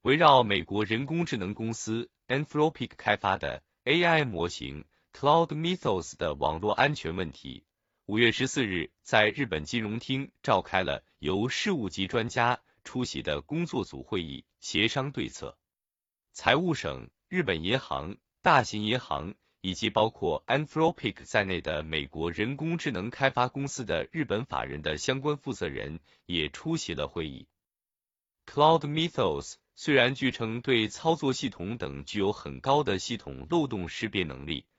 围绕美国人工智能公司 Anthropic 开发的 AI 模型 Cloud Mythos 的网络安全问题，5月14日在日本金融厅召开了由事务级专家出席的工作组会议，协商对策。财务省、日本银行、大型银行以及包括 Anthropic 在内的美国人工智能开发公司的日本法人的相关负责人也出席了会议。Cloud Mythos 虽然据称对操作系统等具有很高的系统漏洞识别能力，